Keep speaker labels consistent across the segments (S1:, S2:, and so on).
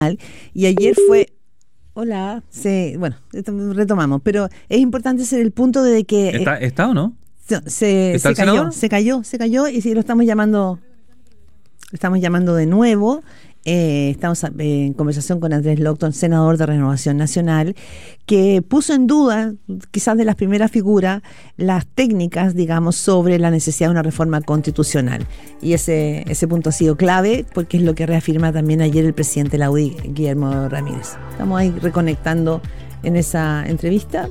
S1: Y ayer fue... Hola, bueno, retomamos, pero es importante hacer el punto de que...
S2: ¿Está o no?
S1: Se cayó y sí, lo estamos llamando de nuevo. Estamos en conversación con Andrés Locton, senador de Renovación Nacional, que puso en duda, quizás de las primeras figuras, las técnicas, digamos, sobre la necesidad de una reforma constitucional. Y ese punto ha sido clave porque es lo que reafirma también ayer el presidente de la UDI, Guillermo Ramírez. Estamos ahí reconectando en esa entrevista.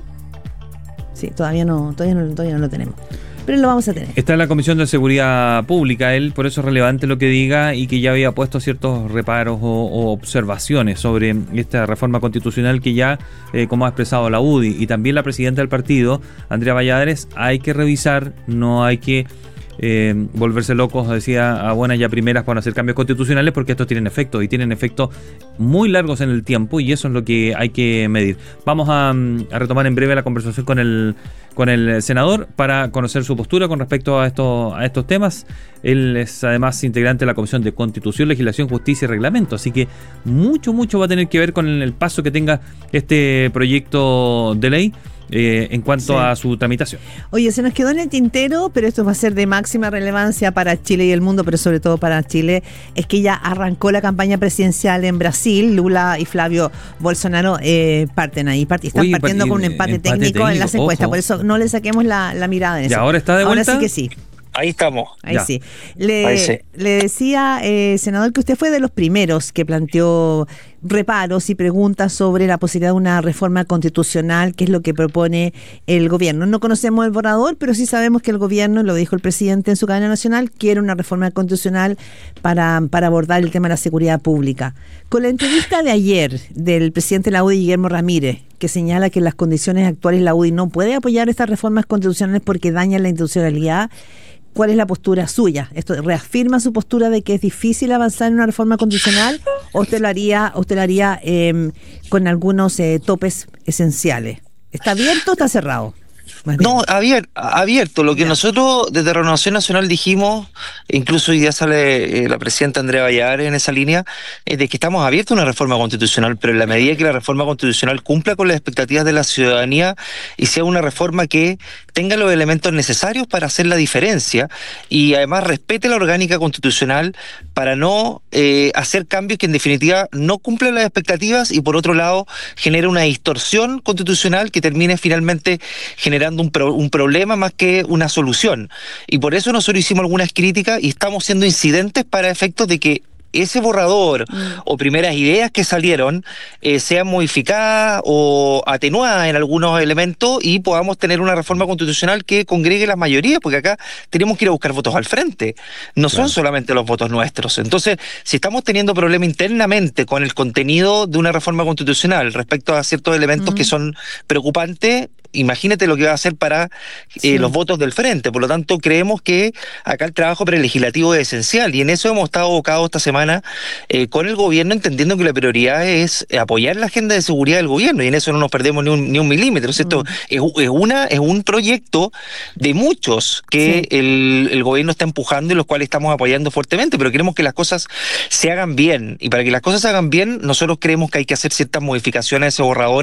S1: Sí, todavía no lo tenemos, pero lo vamos a tener.
S2: Está en la Comisión de Seguridad Pública, él, por eso es relevante lo que diga y que ya había puesto ciertos reparos o observaciones sobre esta reforma constitucional que ya, como ha expresado la UDI y también la presidenta del partido, Andrea Valladares, hay que revisar, no hay que volverse locos, decía, a buenas y a primeras para hacer cambios constitucionales, porque estos tienen efectos y tienen efectos muy largos en el tiempo y eso es lo que hay que medir. Vamos a retomar en breve la conversación con el senador para conocer su postura con respecto a estos temas. Él es además integrante de la Comisión de Constitución, Legislación, Justicia y Reglamento, así que mucho va a tener que ver con el paso que tenga este proyecto de ley en cuanto a su tramitación.
S1: Oye, se nos quedó en el tintero, pero esto va a ser de máxima relevancia para Chile y el mundo, pero sobre todo para Chile, es que ya arrancó la campaña presidencial en Brasil. Lula y Flavio Bolsonaro están partiendo con un empate técnico en las encuestas, por eso no le saquemos la mirada en eso.
S2: ¿Y ahora está de vuelta?
S1: Ahora sí que sí.
S3: Ahí estamos.
S1: Ahí sí. Le decía, senador, que usted fue de los primeros que planteó reparos y preguntas sobre la posibilidad de una reforma constitucional, que es lo que propone el gobierno. No conocemos el borrador, pero sí sabemos que el gobierno, lo dijo el presidente en su cadena nacional, quiere una reforma constitucional para abordar el tema de la seguridad pública. Con la entrevista de ayer del presidente de la UDI, Guillermo Ramírez, que señala que en las condiciones actuales la UDI no puede apoyar estas reformas constitucionales porque dañan la institucionalidad, ¿cuál es la postura suya? ¿Esto reafirma su postura de que es difícil avanzar en una reforma constitucional o usted lo haría con algunos topes esenciales? ¿Está abierto o está cerrado?
S3: No, abierto. Lo que nosotros desde Renovación Nacional dijimos, incluso hoy día sale la presidenta Andrea Valladares en esa línea, es de que estamos abiertos a una reforma constitucional, pero en la medida que la reforma constitucional cumpla con las expectativas de la ciudadanía y sea una reforma que tenga los elementos necesarios para hacer la diferencia y además respete la orgánica constitucional para no hacer cambios que en definitiva no cumplen las expectativas y por otro lado genera una distorsión constitucional que termine finalmente generando un problema más que una solución. Y por eso nosotros hicimos algunas críticas y estamos siendo incidentes para efectos de que ese borrador o primeras ideas que salieron sean modificadas o atenuadas en algunos elementos y podamos tener una reforma constitucional que congregue las mayorías, porque acá tenemos que ir a buscar votos al frente, no son solamente los votos nuestros. Entonces, si estamos teniendo problema internamente con el contenido de una reforma constitucional respecto a ciertos elementos que son preocupantes, imagínate lo que va a hacer para los votos del frente. Por lo tanto, creemos que acá el trabajo prelegislativo es esencial y en eso hemos estado abocados esta semana con el gobierno, entendiendo que la prioridad es apoyar la agenda de seguridad del gobierno y en eso no nos perdemos ni un milímetro. Esto es un proyecto de muchos que el gobierno está empujando y los cuales estamos apoyando fuertemente, pero queremos que las cosas se hagan bien y para que las cosas se hagan bien nosotros creemos que hay que hacer ciertas modificaciones a ese borrador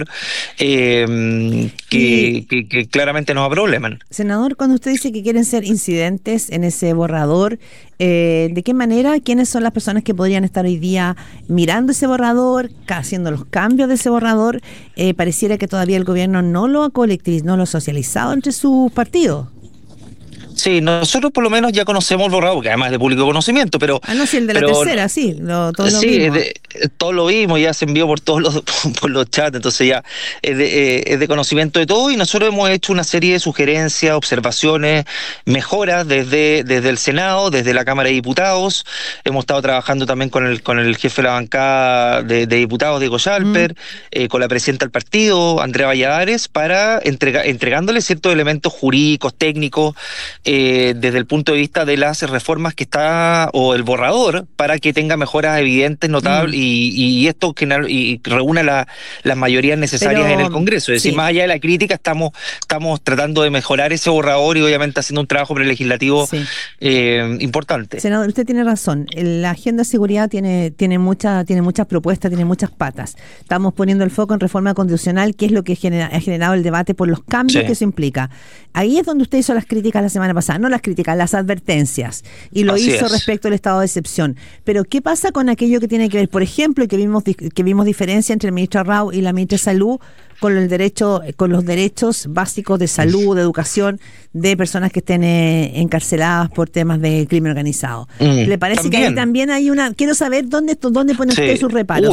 S3: que claramente nos probleman.
S1: Senador, cuando usted dice que quieren ser incidentes en ese borrador, ¿de qué manera? ¿Quiénes son las personas que podrían estar hoy día mirando ese borrador, haciendo los cambios de ese borrador? Pareciera que todavía el gobierno no lo ha colectivizado, no lo ha socializado entre sus partidos.
S3: Sí, nosotros por lo menos ya conocemos el borrador, que además es de público conocimiento, pero...
S1: Ah, no, sí, el de la tercera, sí, todos lo vimos.
S3: Todos lo vimos, ya se envió por todos los chats, entonces ya es de conocimiento de todo y nosotros hemos hecho una serie de sugerencias, observaciones, mejoras desde el Senado, desde la Cámara de Diputados. Hemos estado trabajando también con el jefe de la bancada de diputados, Diego Schalper, con la presidenta del partido, Andrea Valladares, para entregándole ciertos elementos jurídicos, técnicos, desde el punto de vista de las reformas que está, o el borrador, para que tenga mejoras evidentes, notables, y esto y reúna las mayorías necesarias en el Congreso. Es decir, más allá de la crítica, estamos tratando de mejorar ese borrador y obviamente haciendo un trabajo prelegislativo importante.
S1: Senador, usted tiene razón. La agenda de seguridad tiene muchas propuestas, tiene muchas patas. Estamos poniendo el foco en reforma constitucional, que es lo que ha generado el debate por los cambios que eso implica. Ahí es donde usted hizo las críticas la semana pasada, no las críticas, las advertencias, y lo hizo respecto al estado de excepción. Pero ¿qué pasa con aquello que tiene que ver, por ejemplo, que vimos diferencia entre el ministro Arrau y la ministra de Salud con los derechos básicos de salud, de educación de personas que estén encarceladas por temas de crimen organizado? ¿Le parece también que ahí también hay una... Quiero saber dónde pone usted sus reparos.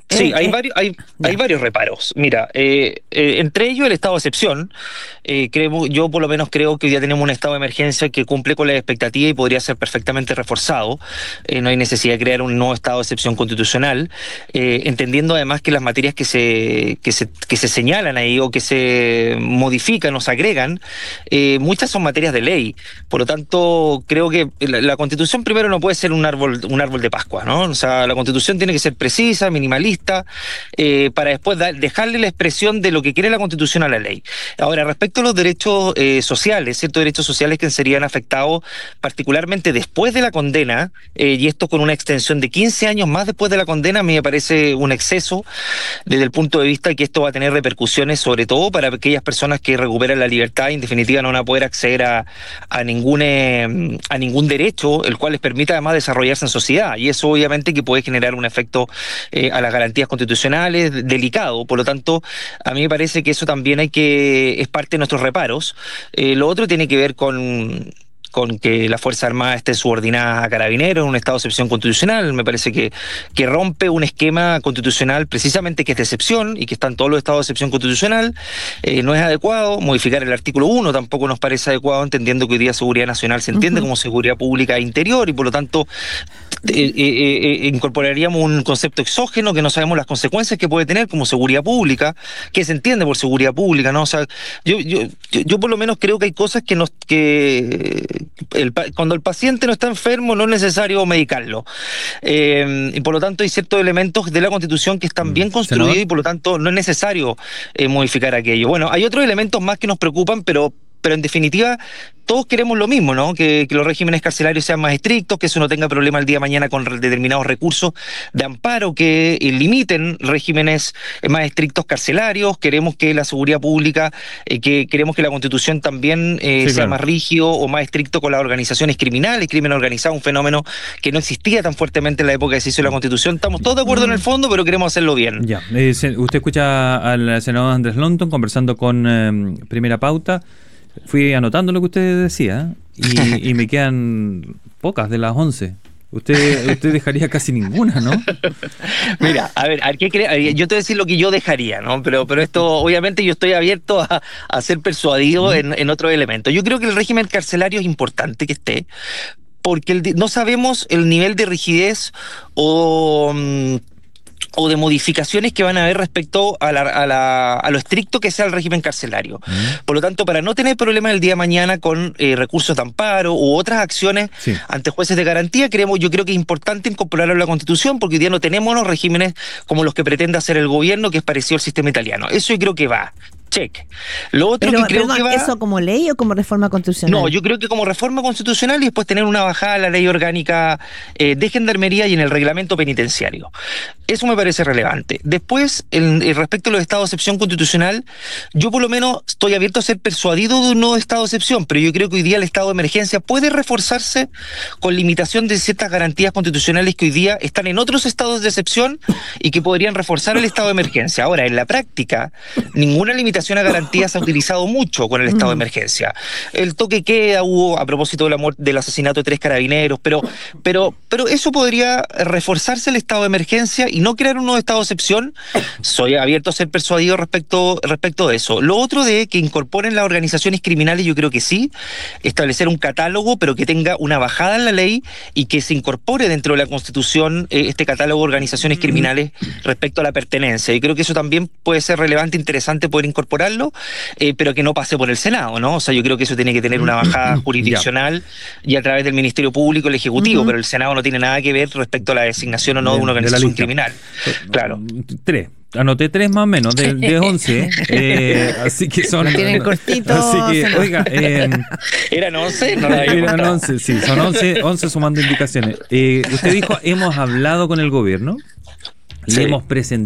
S3: Hay varios reparos. Mira, entre ellos el estado de excepción. Yo por lo menos creo que hoy día tenemos un estado de emergencia que cumple con la expectativa y podría ser perfectamente reforzado. No hay necesidad de crear un nuevo estado de excepción constitucional, entendiendo además que las materias que se señalan ahí o que se modifican o se agregan, muchas son materias de ley. Por lo tanto, creo que la Constitución primero no puede ser un árbol de Pascua, ¿no? O sea, la Constitución tiene que ser precisa, minimalista, para después dejarle la expresión de lo que quiere la Constitución a la ley. Ahora, respecto a los derechos sociales, ciertos derechos sociales que serían afectados particularmente después de la condena, y esto con una extensión de 15 años más después de la condena, a mí me parece un exceso desde el punto de vista que esto va a tener repercusiones sobre todo para aquellas personas que recuperan la libertad y en definitiva no van a poder acceder a ningún derecho, el cual les permita además desarrollarse en sociedad, y eso obviamente que puede generar un efecto a las garantías constitucionales delicado. Por lo tanto, a mí me parece que eso también es parte de nuestros reparos. Lo otro tiene que ver con que la Fuerza Armada esté subordinada a Carabineros en un estado de excepción constitucional. Me parece que rompe un esquema constitucional precisamente que es de excepción y que está en todos los estados de excepción constitucional. No es adecuado. Modificar el artículo 1 tampoco nos parece adecuado, entendiendo que hoy día seguridad nacional se entiende como seguridad pública interior y por lo tanto incorporaríamos un concepto exógeno que no sabemos las consecuencias que puede tener como seguridad pública, que se entiende por seguridad pública, ¿no? O sea, yo por lo menos creo que hay cosas cuando el paciente no está enfermo no es necesario medicarlo, y por lo tanto hay ciertos elementos de la Constitución que están bien construidos y por lo tanto no es necesario modificar aquello. Bueno, hay otros elementos más que nos preocupan, pero en definitiva todos queremos lo mismo, ¿no? Que los regímenes carcelarios sean más estrictos, que eso no tenga problema el día de mañana con determinados recursos de amparo, que limiten regímenes más estrictos carcelarios. Queremos que la seguridad pública, queremos que la Constitución también sea más rígido o más estricto con las organizaciones criminales, crimen organizado, un fenómeno que no existía tan fuertemente en la época que se hizo la Constitución. Estamos todos de acuerdo en el fondo, pero queremos hacerlo bien.
S2: Ya. Usted escucha al senador Andrés Longton conversando con Primera Pauta. Fui anotando lo que usted decía y me quedan pocas de las 11. Usted dejaría casi ninguna, ¿no?
S3: Mira, a ver, ¿qué cree? Yo te voy a decir lo que yo dejaría, ¿no? Pero esto, obviamente, yo estoy abierto a ser persuadido en otros elementos. Yo creo que el régimen carcelario es importante que esté, porque no sabemos el nivel de rigidez o de modificaciones que van a haber respecto a lo estricto que sea el régimen carcelario. Por lo tanto, para no tener problemas el día de mañana con recursos de amparo u otras acciones ante jueces de garantía, yo creo que es importante incorporarlo a la Constitución, porque hoy día no tenemos los regímenes como los que pretende hacer el gobierno, que es parecido al sistema italiano. Eso yo creo que va. Check. Lo otro que creo que va...
S1: ¿Eso como ley o como reforma constitucional?
S3: No, yo creo que como reforma constitucional y después tener una bajada a la ley orgánica de gendarmería y en el reglamento penitenciario. Eso me parece relevante. Después, respecto a los estados de excepción constitucional, yo por lo menos estoy abierto a ser persuadido de un nuevo estado de excepción, pero yo creo que hoy día el estado de emergencia puede reforzarse con limitación de ciertas garantías constitucionales que hoy día están en otros estados de excepción y que podrían reforzar el estado de emergencia. Ahora, en la práctica, ninguna limitación a garantías se ha utilizado mucho con el estado de emergencia. El toque queda hubo a propósito de la muerte, del asesinato de 3 carabineros, pero eso podría reforzarse el estado de emergencia y no crear un nuevo estado de excepción. Soy abierto a ser persuadido respecto de eso. Lo otro de que incorporen las organizaciones criminales, yo creo que sí, establecer un catálogo, pero que tenga una bajada en la ley y que se incorpore dentro de la Constitución este catálogo de organizaciones criminales respecto a la pertenencia. Y creo que eso también puede ser relevante, interesante poder incorporar incorporarlo, pero que no pase por el Senado, ¿no? O sea, yo creo que eso tiene que tener una bajada jurisdiccional y a través del Ministerio Público, el Ejecutivo, pero el Senado no tiene nada que ver respecto a la designación o no de una organización criminal. Claro.
S2: 3. Anoté 3 más o menos, de 11. Así que son...
S1: Tienen cortito.
S2: Así que, oiga...
S3: ¿Eran 11? No la había
S2: eran
S3: contado.
S2: 11, sí, son 11 sumando indicaciones. Usted dijo, hemos hablado con el gobierno,
S3: Sí.
S2: le hemos presentado